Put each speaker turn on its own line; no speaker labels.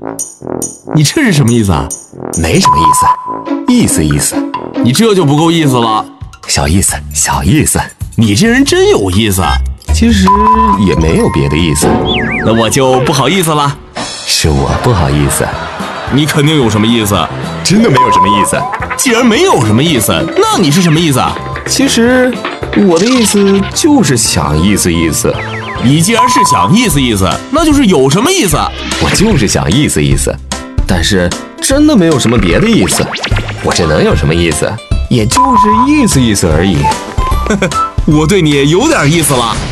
你这是什么意思啊？
没什么意思，意思意思。
你这就不够意思了。
小意思，小意思。
你这人真有意思。
其实也没有别的意思。
那我就不好意思了。
是我不好意思。
你肯定有什么意思。
真的没有什么意思。
既然没有什么意思，那你是什么意思？
其实我的意思就是想意思意思。
你既然是想意思意思，那就是有什么意思？
我就是想意思意思，但是真的没有什么别的意思。我这能有什么意思？也就是意思意思而已。
我对你有点意思了。